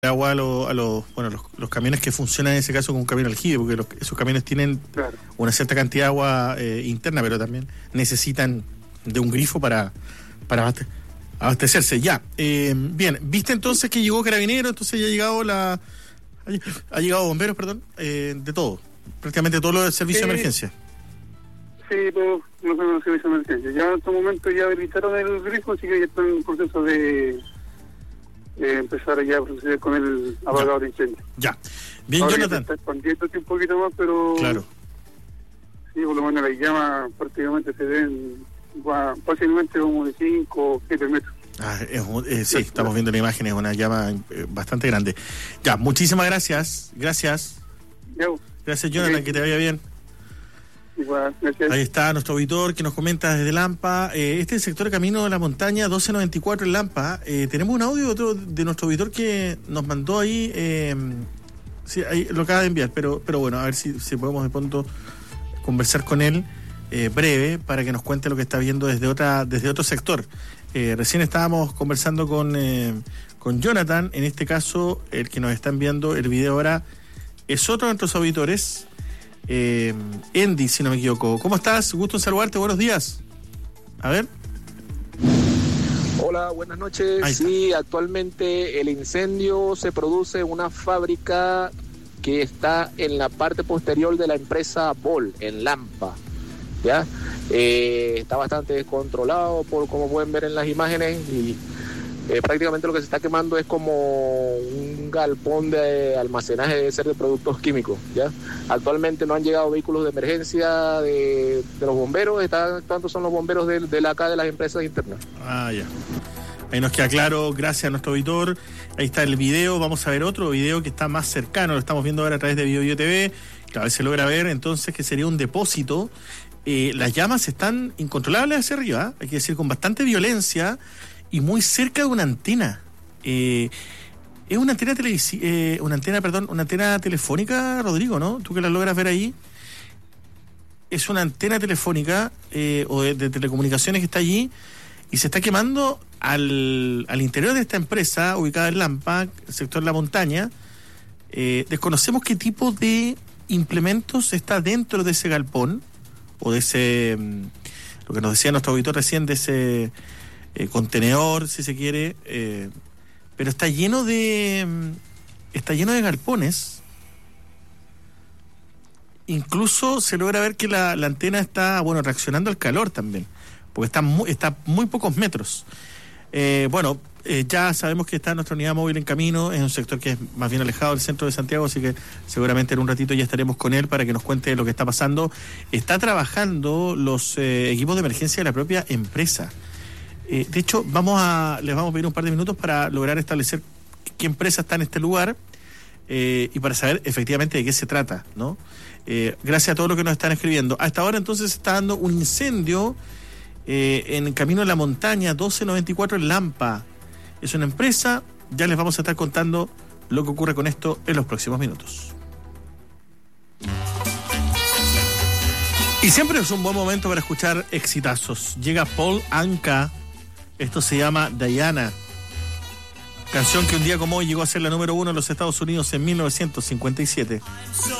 agua los camiones que funcionan en ese caso como un camión aljibe, porque esos camiones tienen una cierta cantidad de agua interna, pero también necesitan de un grifo para abastecerse. Ya, bien, viste entonces que llegó Carabinero, entonces ya ha llegado Bomberos, de todo, prácticamente todo lo del servicio de emergencia. Sí, todos los servicios de emergencia. Ya en este momento ya habilitaron el grifo, así que ya están en proceso de empezar ya a proceder con el apagador de incendio. Ya. Bien, ahora Jonathan. Está expandiéndose un poquito más, pero... Claro. Sí, por lo menos las llamas prácticamente se ven fácilmente como de 5 o 7 metros. Sí, estamos viendo la imagen, es una llama bastante grande. Ya, muchísimas gracias. Gracias, Jonathan, okay. Que te vaya bien. Igual, gracias. Ahí está nuestro auditor que nos comenta desde Lampa. Este es el sector de Camino de la Montaña 1294 en Lampa. Tenemos un audio de nuestro auditor que nos mandó ahí. Sí, ahí lo acaba de enviar, pero bueno, a ver si podemos de pronto conversar con él breve para que nos cuente lo que está viendo desde otro sector. Recién estábamos conversando con Jonathan. En este caso, el que nos está enviando el video ahora es otro de nuestros auditores. Andy, si no me equivoco. ¿Cómo estás? Gusto en saludarte, buenos días. A ver. Hola, buenas noches. Sí, actualmente el incendio se produce en una fábrica que está en la parte posterior de la empresa Bol, en Lampa. ¿Ya? Está bastante descontrolado, por como pueden ver en las imágenes, y prácticamente lo que se está quemando es como un galpón de almacenaje de productos químicos, ¿ya? Actualmente no han llegado vehículos de emergencia de los bomberos, tanto son los bomberos de las empresas internas. Ya. Ahí nos queda claro, gracias a nuestro auditor. Ahí está el video, vamos a ver otro video que está más cercano, lo estamos viendo ahora a través de Bio TV, que a ver si se logra ver entonces que sería un depósito. Las llamas están incontrolables hacia arriba, hay que decir, con bastante violencia, y muy cerca de una antena. Es una antena una antena telefónica, Rodrigo, ¿no? Tú que la logras ver ahí. Es una antena telefónica o de telecomunicaciones que está allí y se está quemando al interior de esta empresa ubicada en Lampa, el sector de la montaña. Desconocemos qué tipo de implementos está dentro de ese galpón o de ese, lo que nos decía nuestro auditor recién, de ese contenedor, si se quiere, pero está lleno de galpones. Incluso se logra ver que la antena está reaccionando al calor también, porque está muy pocos metros. Ya sabemos que está nuestra unidad móvil en camino, es un sector que es más bien alejado del centro de Santiago, así que seguramente en un ratito ya estaremos con él para que nos cuente lo que está pasando. Está trabajando los equipos de emergencia de la propia empresa. De hecho, les vamos a pedir un par de minutos para lograr establecer qué empresa está en este lugar y para saber efectivamente de qué se trata, ¿no? Gracias a todos los que nos están escribiendo. Hasta ahora entonces se está dando un incendio en Camino de la Montaña 1294 en Lampa. Es una empresa, ya les vamos a estar contando lo que ocurre con esto en los próximos minutos. Y siempre es un buen momento para escuchar exitazos. Llega Paul Anka. Esto se llama Diana, canción que un día como hoy llegó a ser la número 1 en los Estados Unidos en 1957.